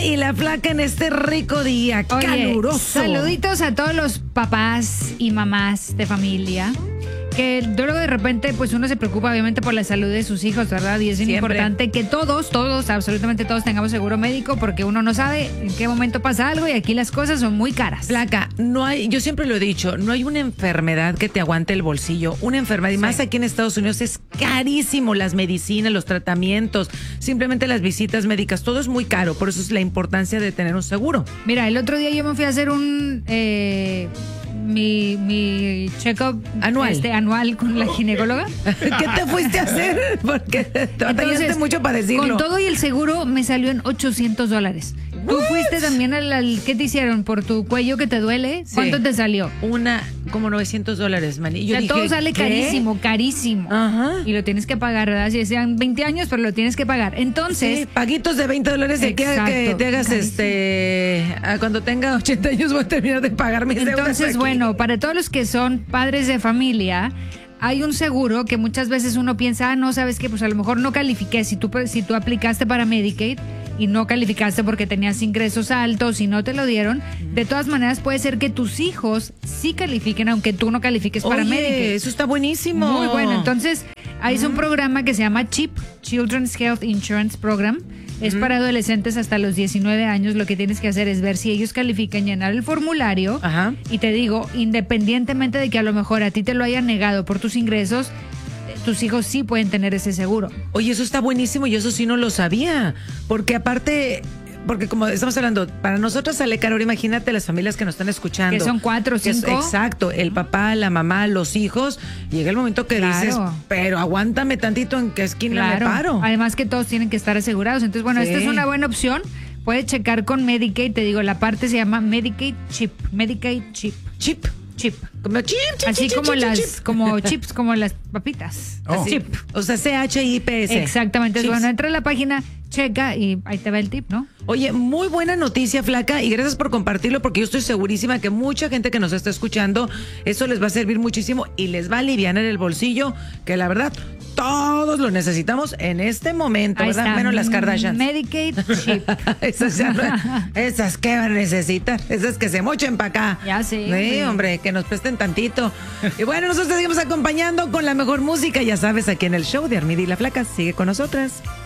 y la Flaca en este rico día. Oye, caluroso. Saluditos a todos los papás y mamás de familia. Que luego de repente pues uno se preocupa obviamente por la salud de sus hijos, ¿verdad? Y es bien importante que todos, absolutamente todos tengamos seguro médico, porque uno no sabe en qué momento pasa algo y aquí las cosas son muy caras. Flaca, no hay, yo siempre lo he dicho, no hay una enfermedad que te aguante el bolsillo. Una enfermedad, y más aquí en Estados Unidos, es carísimo las medicinas, los tratamientos, simplemente las visitas médicas, todo es muy caro, por eso es la importancia de tener un seguro. Mira, el otro día yo me fui a hacer mi check-up anual con la ginecóloga. ¿Qué te fuiste a hacer? Porque te batallaste mucho para decirlo. Con todo y el seguro me salió en $800. ¿Tú fuiste también al ¿qué te hicieron? ¿Por tu cuello que te duele? Sí. ¿Cuánto te salió? Como $900, man. Y yo dije, todo sale ¿qué? carísimo. Ajá. Y lo tienes que pagar, ¿verdad? Si sean 20 años, pero lo tienes que pagar. Entonces... Sí, paguitos de $20 de que te hagas cuando tenga 80 años voy a terminar de pagar mis deudas. Entonces, bueno, para todos los que son padres de familia, hay un seguro que muchas veces uno piensa, no, ¿sabes qué? Pues a lo mejor no califiqué. Si tú aplicaste para Medicaid y no calificaste porque tenías ingresos altos y no te lo dieron, de todas maneras puede ser que tus hijos sí califiquen aunque tú no califiques para Medicaid. Eso está buenísimo. Muy bueno. Entonces, hay un programa que se llama CHIP, Children's Health Insurance Program. Es para adolescentes hasta los 19 años. Lo que tienes que hacer es ver si ellos califican, llenar el formulario. Ajá. Y te digo, independientemente de que a lo mejor a ti te lo hayan negado por tus ingresos, tus hijos sí pueden tener ese seguro. Oye, eso está buenísimo y eso sí no lo sabía. Porque aparte, porque como estamos hablando, para nosotros sale caro. Ahora imagínate las familias que nos están escuchando. Que son 4 o 5. Exacto, el papá, la mamá, los hijos. Llega el momento que dices, pero aguántame tantito, ¿en qué esquina me paro? Además que todos tienen que estar asegurados. Entonces, bueno, esta es una buena opción. Puedes checar con Medicaid. Te digo, la parte se llama Medicaid Chip. Medicaid Chip. Chip. Chip. Como chip, así como como chips, como las papitas. Chip. O sea, CHIPS. Exactamente. Bueno, entra a la página, checa y ahí te va el tip, ¿no? Oye, muy buena noticia, Flaca, y gracias por compartirlo, porque yo estoy segurísima que mucha gente que nos está escuchando, eso les va a servir muchísimo y les va a aliviar en el bolsillo, que la verdad, todos lo necesitamos en este momento, ahí ¿verdad? Está. Menos las Kardashians. Medicaid Chip. esas que van a necesitar, esas que se mochen para acá. Ya sé. Sí, hombre, que nos presten tantito. Y bueno, nosotros te seguimos acompañando con la mejor música, ya sabes, aquí en el show de Armida y la Flaca. Sigue con nosotras.